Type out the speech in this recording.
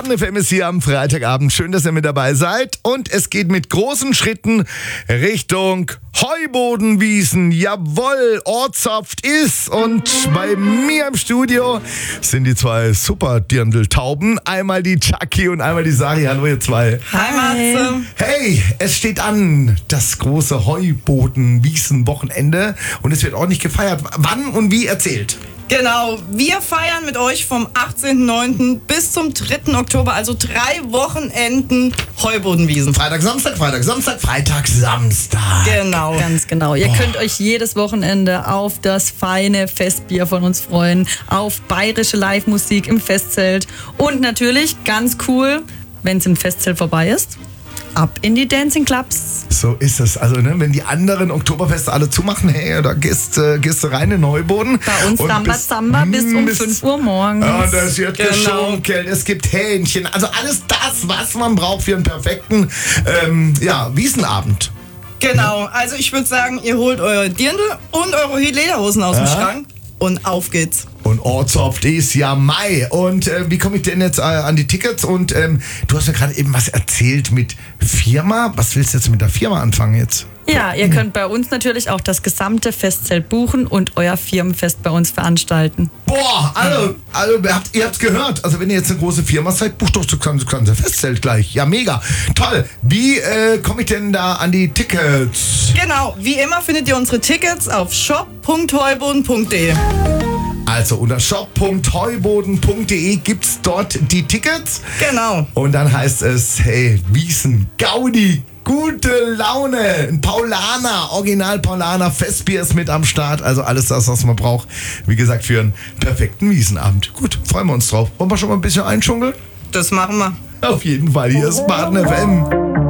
Baden FM ist hier am Freitagabend. Schön, dass ihr mit dabei seid. Und es geht mit großen Schritten Richtung Heubodenwiesen. Jawohl, Ortssaft ist. Und bei mir im Studio sind die zwei Super-Dirndl-Tauben. Einmal die Chucky und einmal die Sari. Hallo ihr zwei. Hi Matze. Hey, es steht an, das große Heubodenwiesen-Wochenende. Und es wird ordentlich gefeiert. Wann und wie erzählt? Genau, wir feiern mit euch vom 18.09. bis zum 3. Oktober, also 3 Wochenenden Heubodenwiesen. Freitag, Samstag, Freitag, Samstag, Freitag, Samstag. Genau. Ganz genau. Ihr könnt euch jedes Wochenende auf das feine Festbier von uns freuen, auf bayerische Live-Musik im Festzelt und natürlich, ganz cool, wenn es im Festzelt vorbei ist, ab in die Dancing Clubs. So ist es. Also, ne, wenn die anderen Oktoberfeste alle zumachen, hey, da gehst du rein in Neuboden. Bei uns Rambazamba bis um 5 Uhr morgens. Ja, das wird geschunkelt, es gibt Hähnchen. Also alles das, was man braucht für einen perfekten Wiesenabend. Genau, also ich würde sagen, ihr holt eure Dirndl und eure Lederhosen aus dem Schrank und auf geht's. Und Ortssaft ist ja Mai. Und wie komme ich denn jetzt an die Tickets? Und du hast mir gerade eben was erzählt mit Firma. Was willst du jetzt mit der Firma anfangen jetzt? Ja, ihr könnt bei uns natürlich auch das gesamte Festzelt buchen und euer Firmenfest bei uns veranstalten. Boah, ihr habt's gehört. Also wenn ihr jetzt eine große Firma seid, bucht doch das ganze Festzelt gleich. Ja, mega. Toll. Wie komme ich denn da an die Tickets? Genau, wie immer findet ihr unsere Tickets auf shop.heuboden.de. Also unter shop.heuboden.de gibt's dort die Tickets. Genau. Und dann heißt es, hey, Wiesen, Gaudi, gute Laune, ein Paulaner, Original Paulaner, Festbier ist mit am Start. Also alles das, was man braucht, wie gesagt, für einen perfekten Wiesenabend. Gut, freuen wir uns drauf. Wollen wir schon mal ein bisschen einschunkeln? Das machen wir. Auf jeden Fall, hier ist Baden FM.